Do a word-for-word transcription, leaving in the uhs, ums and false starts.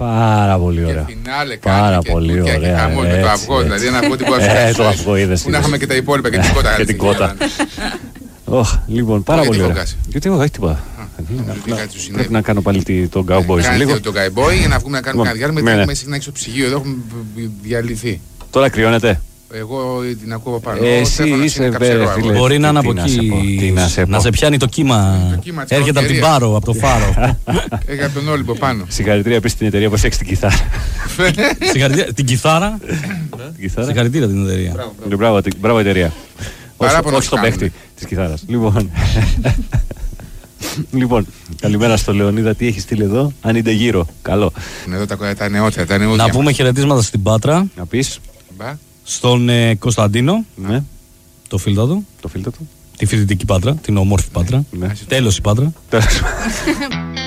Πάρα πολύ ωραία. Και φινάλε Πάρα και πολύ και, ωραία. Και χαμός με το αυγό, έτσι. δηλαδή ένα αυγό την πόρτα. Ε, το αυγό είδες. Που να είχαμε και τα υπόλοιπα και την κότα. Και την κότα. Ωχ, λοιπόν, πάρα Γιατί πολύ ωραία. φωγκάσει? Γιατί εγώ, όχι τίποτα. Κάτι σου συνέβη. Πρέπει να κάνω πάλι τη- τον cowboy σε λίγο. Κάνετε τον καϊμπόι για να βγούμε να κάνουμε Λοιπόν, ένα διάλειμμα. ναι, Γιατί ναι. έχουμε συχνά στο ψυγείο, εδώ έχουμε διαλυθεί. Τώρα κρυώνεται. Εγώ την ακούω από πάνω. Ε, Ο εσύ Στέφανος είσαι, είναι βε, καψερό φίλε. αγόρι. Μπορεί να είναι από Τι να σε πω, τι εκεί. να σε πω. Να σε πιάνει το κύμα. Το κύμα της Έρχεται από την καλοκαιρίας. Πάρο, από το Φάρο. Έχει από τον Όλυμπο πάνω. Συγχαρητήρια επίσης στην εταιρεία που έχει την κιθάρα. Συγχαρητήρια. Την κιθάρα. Την κιθάρα. Συγχαρητήρια την εταιρεία. Μπράβο, μπράβο. Ναι, Μπράβο, την- μπράβο εταιρεία. Όχι, Παράπονο όχι στον κάνουμε. παίχτη της κιθάρας. Λοιπόν. Λοιπόν, καλημέρα στο Λεωνίδα. Τι έχει στείλει εδώ, αν είναι γύρω. Καλό. Είναι εδώ τα, τα νεότερα, τα νεούδια. Να πούμε χαιρετίσματα στην Πάτρα, Να πεις, Μπα. στον ε, Κωνσταντίνο, ναι, το φίλτο του, το φίλτρο του. τη φοιτητική Πάτρα, την όμορφη Πάτρα. Ναι. Τέλος η Πάτρα. Τέλος.